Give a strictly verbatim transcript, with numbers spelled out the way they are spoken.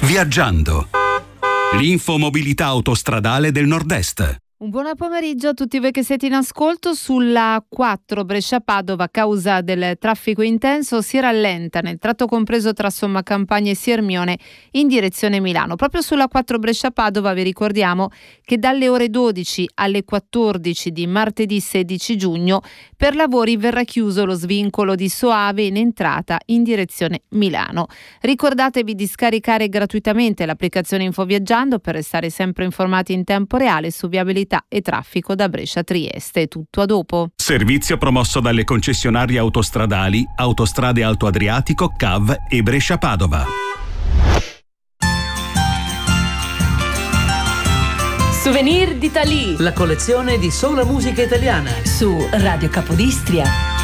Viaggiando. L'infomobilità autostradale del Nord-Est. Un buon pomeriggio a tutti voi che siete in ascolto. Sulla quattro Brescia-Padova, a causa del traffico intenso, si rallenta nel tratto compreso tra Sommacampagna e Sirmione in direzione Milano. Proprio sulla quattro Brescia-Padova vi ricordiamo che dalle ore dodici alle quattordici di martedì sedici giugno per lavori verrà chiuso lo svincolo di Soave in entrata in direzione Milano. Ricordatevi di scaricare gratuitamente l'applicazione Infoviaggiando per restare sempre informati in tempo reale su viabilità e traffico da Brescia a Trieste. Tutto a dopo. Servizio promosso dalle concessionarie autostradali Autostrade Alto Adriatico, C A V e Brescia Padova. Souvenir d'Italie, la collezione di sola musica italiana su Radio Capodistria.